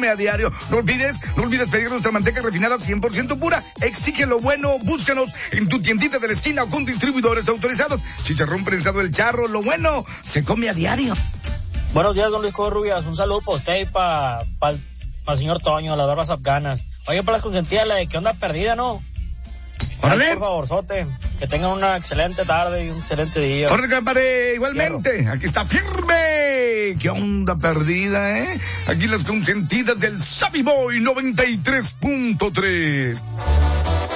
come a diario. No olvides pedir nuestra manteca refinada 100% pura. Exige lo bueno, búscanos en tu tiendita de la esquina o con distribuidores autorizados. Chicharrón prensado El Charro, lo bueno se come a diario. Buenos días, don Luis Covarrubias. Un saludo para usted y para el señor Toño, las barbas afganas. Oye, para las consentidas, la de que onda perdida, ¿no? Órale. Por favor, sote. Que tengan una excelente tarde y un excelente día. Órale, compadre, igualmente. Hierro. Aquí está firme. ¿Qué onda perdida, Aquí las consentidas del Savvy Boy 93.3.